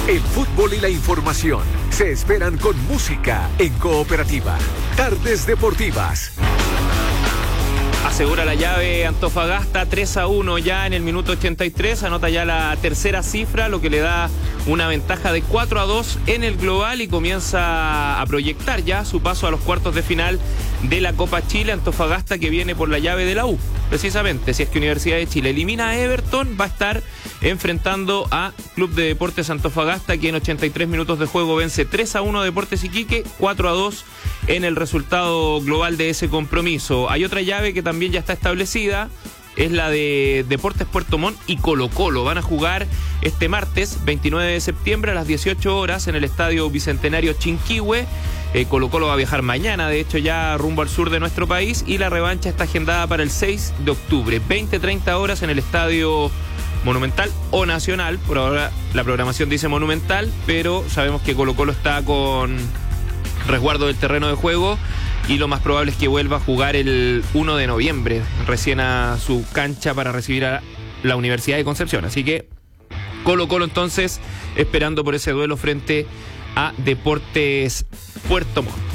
El fútbol y la información se esperan con música en Cooperativa. Tardes Deportivas. Asegura la llave Antofagasta 3-1 ya en el minuto 83, anota ya la tercera cifra, lo que le da una ventaja de 4-2 en el global y comienza a proyectar ya su paso a los cuartos de final de la Copa Chile. Antofagasta, que viene por la llave de la U. Precisamente, si es que Universidad de Chile elimina a Everton, va a estar enfrentando a Club de Deportes Antofagasta, que en 83 minutos de juego vence 3-1 a Deportes Iquique, 4-2 en el resultado global de ese compromiso. Hay otra llave que también ya está establecida, es la de Deportes Puerto Montt y Colo-Colo. Van a jugar este martes 29 de septiembre a las 18 horas en el Estadio Bicentenario Chinquihue. Colo-Colo va a viajar mañana, de hecho, ya rumbo al sur de nuestro país, y la revancha está agendada para el 6 de octubre, 20-30 horas en el Estadio Monumental o Nacional. Por ahora la programación dice Monumental, pero sabemos que Colo-Colo está con resguardo del terreno de juego y lo más probable es que vuelva a jugar el 1 de noviembre, recién a su cancha, para recibir a la Universidad de Concepción. Así que Colo-Colo entonces esperando por ese duelo frente a Deportes Puerto Montt.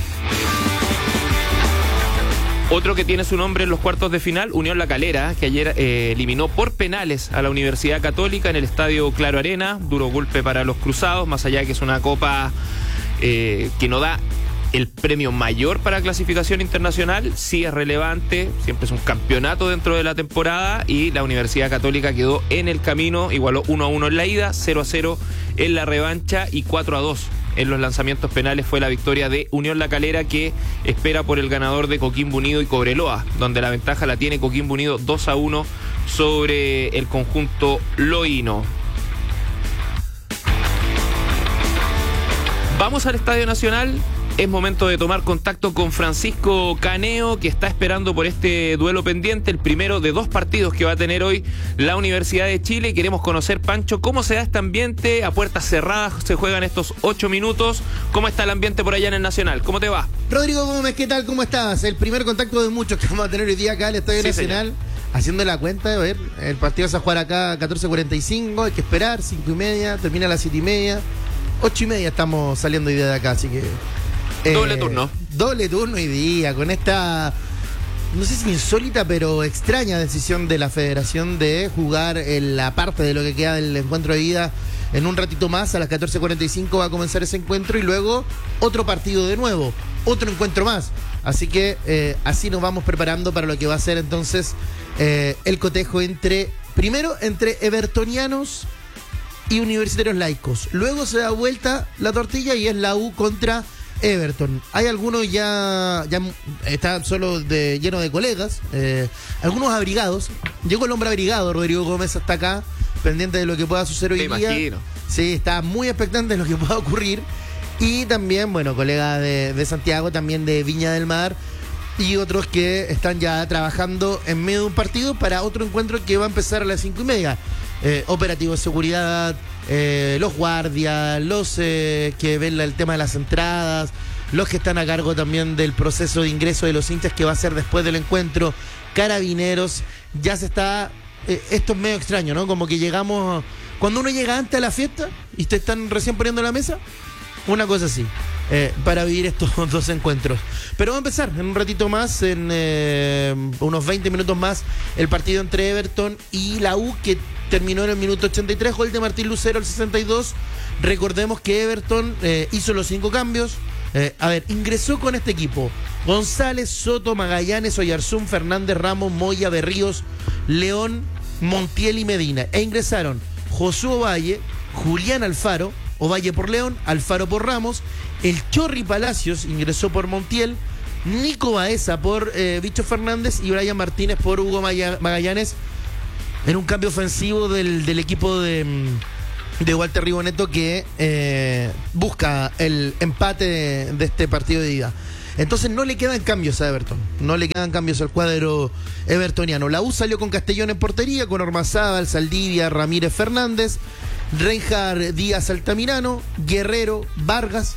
Otro que tiene su nombre en los cuartos de final, Unión La Calera, que ayer eliminó por penales a la Universidad Católica en el Estadio Claro Arena. Duro golpe para los cruzados, más allá de que es una copa que no da el premio mayor para clasificación internacional, sí es relevante, siempre es un campeonato dentro de la temporada, y la Universidad Católica quedó en el camino, igualó 1-1 en la ida, 0-0 en la revancha y 4-2 en los lanzamientos penales. Fue la victoria de Unión La Calera, que espera por el ganador de Coquimbo Unido y Cobreloa, donde la ventaja la tiene Coquimbo Unido 2-1 sobre el conjunto loíno. Vamos al Estadio Nacional. Es momento de tomar contacto con Francisco Caneo, que está esperando por este duelo pendiente, el primero de dos partidos que va a tener hoy la Universidad de Chile. Queremos conocer, Pancho, cómo se da este ambiente. A puertas cerradas se juegan estos 8 minutos. ¿Cómo está el ambiente por allá en el Nacional? ¿Cómo te va? Rodrigo Gómez, ¿qué tal? ¿Cómo estás? El primer contacto de muchos que vamos a tener hoy día acá al Estadio Nacional. Señor. Haciendo la cuenta, a ver, el partido se va a jugar acá a 14:45, hay que esperar, 5:30, termina a las 7:30, 8:30 estamos saliendo hoy día de acá, así que... Doble turno hoy día, con esta, no sé si insólita, pero extraña decisión de la federación de jugar en la parte de lo que queda del encuentro de ida en un ratito más. A las 14:45 va a comenzar ese encuentro y luego otro partido de nuevo, otro encuentro más. Así que así nos vamos preparando para lo que va a ser entonces el cotejo primero entre evertonianos y universitarios laicos. Luego se da vuelta la tortilla y es la U contra Everton. Hay algunos ya está solo lleno de colegas, algunos abrigados. Llegó el hombre abrigado, Rodrigo Gómez, hasta acá, pendiente de lo que pueda suceder hoy día. Imagino. Sí, está muy expectante de lo que pueda ocurrir. Y también, bueno, colegas de Santiago, también de Viña del Mar, y otros que están ya trabajando en medio de un partido para otro encuentro que va a empezar a las 5:30. Operativo de seguridad, los guardias, los que ven el tema de las entradas, los que están a cargo también del proceso de ingreso de los hinchas que va a ser después del encuentro, carabineros. Ya se está, esto es medio extraño, ¿no? Como que llegamos, cuando uno llega antes a la fiesta y te están recién poniendo la mesa, una cosa así, para vivir estos dos encuentros. Pero va a empezar en un ratito más, en unos 20 minutos más, el partido entre Everton y la U, que terminó en el minuto 83, gol de Martín Lucero al 62. Recordemos que Everton hizo los 5 cambios. Ingresó con este equipo: González, Soto, Magallanes, Oyarzún, Fernández, Ramos, Moya, Berríos, León, Montiel y Medina. E ingresaron Josué Ovalle, Julián Alfaro, Ovalle por León, Alfaro por Ramos, el Chorri Palacios ingresó por Montiel, Nico Baeza por Bicho Fernández y Brian Martínez por Hugo Magallanes, en un cambio ofensivo del equipo de Walter Riboneto, que busca el empate de este partido de ida. Entonces no le quedan cambios a Everton, no le quedan cambios al cuadro evertoniano. La U salió con Castellón en portería, con Ormazábal, Saldivia, Ramírez, Fernández, Reinhard, Díaz, Altamirano, Guerrero, Vargas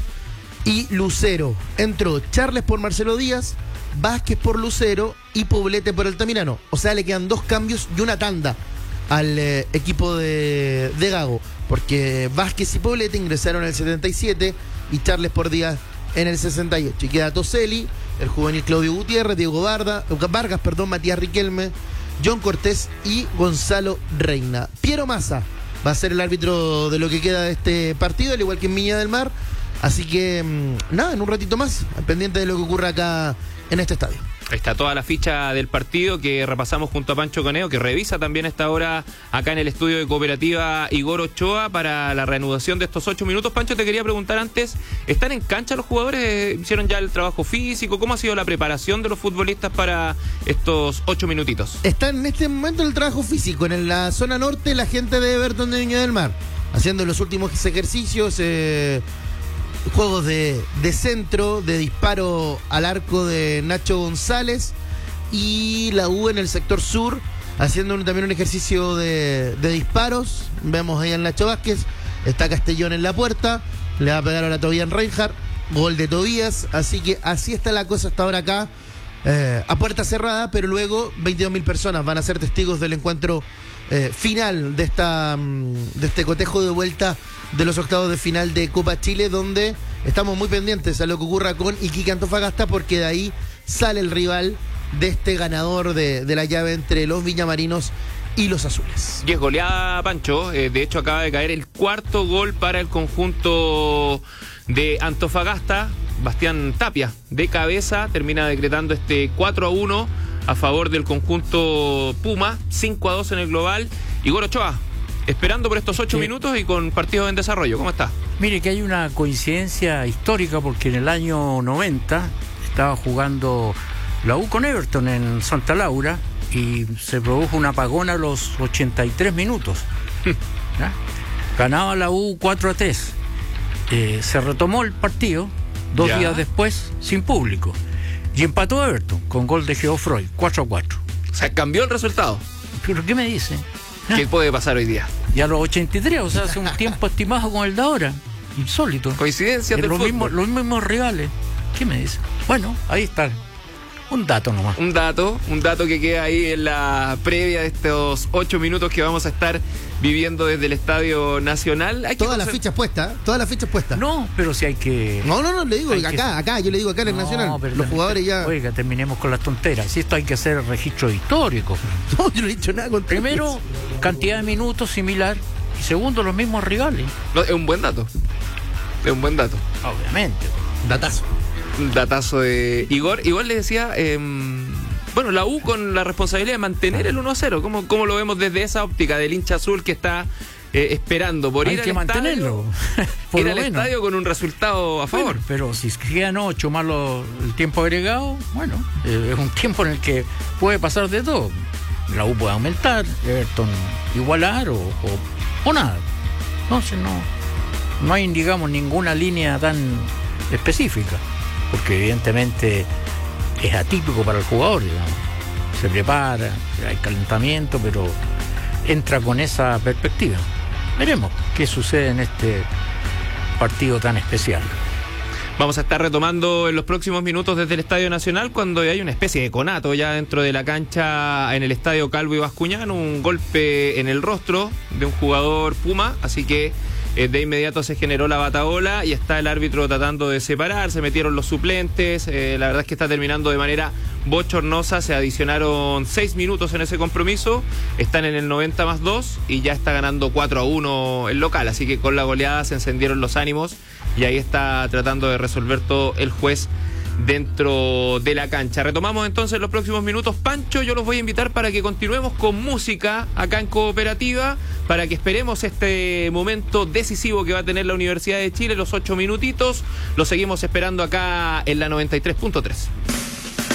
y Lucero. Entró Charles por Marcelo Díaz, Vázquez por Lucero y Poblete por Altamirano. O sea, le quedan 2 cambios y una tanda al equipo de Gago, porque Vázquez y Poblete ingresaron en el 77 y Charles por Díaz en el 68. Y queda Toselli, el juvenil Claudio Gutiérrez, Diego Vargas, Matías Riquelme, John Cortés y Gonzalo Reina. Piero Massa va a ser el árbitro de lo que queda de este partido, al igual que en Viña del Mar. Así que, nada, en un ratito más, pendiente de lo que ocurra acá en este estadio. Está toda la ficha del partido que repasamos junto a Pancho Caneo, que revisa también a esta hora acá en el estudio de Cooperativa Igor Ochoa para la reanudación de estos 8 minutos. Pancho, te quería preguntar antes, ¿están en cancha los jugadores? ¿Hicieron ya el trabajo físico? ¿Cómo ha sido la preparación de los futbolistas para estos 8 minutitos? Están en este momento en el trabajo físico, en la zona norte, la gente de Everton de Viña del Mar, haciendo los últimos ejercicios, juegos de centro, de disparo al arco de Nacho González, y la U en el sector sur haciendo también un ejercicio de disparos. Vemos ahí al Nacho Vázquez, está Castellón en la puerta, le va a pegar ahora a Tobias Reinhardt, gol de Tobías, así que así está la cosa hasta ahora acá, a puerta cerrada, pero luego 22.000 personas van a ser testigos del encuentro final de este cotejo de vuelta de los octavos de final de Copa Chile, donde estamos muy pendientes a lo que ocurra con Iquique Antofagasta, porque de ahí sale el rival de este ganador de la llave entre los viñamarinos y los azules. Y es goleada, Pancho. De hecho, acaba de caer el cuarto gol para el conjunto de Antofagasta. Bastián Tapia, de cabeza, termina decretando este 4-1 a favor del conjunto Puma, 5-2 en el global. Igor Ochoa, esperando por estos 8 minutos y con partidos en desarrollo. ¿Cómo está? Mire que hay una coincidencia histórica, porque en el año 90 estaba jugando la U con Everton en Santa Laura y se produjo un apagón a los 83 minutos. ¿Ya? Ganaba la U 4-3. Se retomó el partido 2 días después sin público y empató Everton con gol de Geoffroy, 4-4. O sea, cambió el resultado. ¿Pero qué me dice? ¿Qué puede pasar hoy día? Y a los 83, o sea, hace un tiempo estimado con el de ahora. Insólito. Coincidencias del fútbol. Los mismos rivales. ¿Qué me dice? Bueno, ahí está. Un dato nomás. Un dato que queda ahí en la previa de estos 8 minutos que vamos a estar viviendo desde el Estadio Nacional. Todas las fichas puestas. No, pero si hay que... No, le digo acá, yo le digo acá en el Nacional. Los jugadores ya... Oiga, terminemos con las tonteras. Si esto hay que hacer registro histórico. No, yo no he dicho nada con primero, cantidad de minutos similar. Y segundo, los mismos rivales. No, es un buen dato. Obviamente. Datazo de Igor. Igual le decía, bueno, la U con la responsabilidad de mantener el 1-0. ¿Cómo lo vemos desde esa óptica del hincha azul que está esperando por hay ir que al mantenerlo? Ir al estadio con un resultado a favor? Bueno, pero si quedan 8 más el tiempo agregado, bueno, es un tiempo en el que puede pasar de todo. La U puede aumentar, Everton igualar o nada. Entonces no hay, digamos, ninguna línea tan específica, porque evidentemente es atípico para el jugador, digamos. Se prepara, hay calentamiento, pero entra con esa perspectiva. Veremos qué sucede en este partido tan especial. Vamos a estar retomando en los próximos minutos desde el Estadio Nacional, cuando hay una especie de conato ya dentro de la cancha en el Estadio Calvo y Bascuñán, un golpe en el rostro de un jugador Puma, así que de inmediato se generó la batahola y está el árbitro tratando de separar, se metieron los suplentes, la verdad es que está terminando de manera bochornosa, se adicionaron 6 minutos en ese compromiso, están en el 90+2 y ya está ganando 4-1 el local, así que con la goleada se encendieron los ánimos y ahí está tratando de resolver todo el juez dentro de la cancha. Retomamos entonces los próximos minutos. Pancho, yo los voy a invitar para que continuemos con música acá en Cooperativa, para que esperemos este momento decisivo que va a tener la Universidad de Chile, los 8 minutitos. Los seguimos esperando acá en la 93.3.